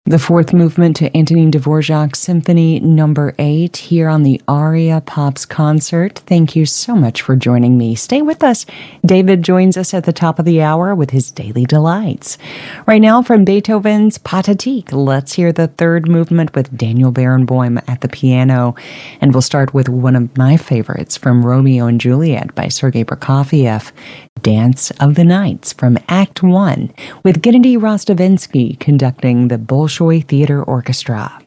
The fourth movement to Antonin Dvorak's Symphony No. 8 here on the Aria Pops concert. Thank you so much for joining me. Stay with us. David joins us at the top of the hour with his Daily Delights. Right now from Beethoven's Pathetique, let's hear the third movement with Daniel Barenboim at the piano. And we'll start with one of my favorites from Romeo and Juliet by Sergei Prokofiev, Dance of the Nights from Act 1, with Gennady Rostovinsky conducting the Bolshoi Theater Orchestra.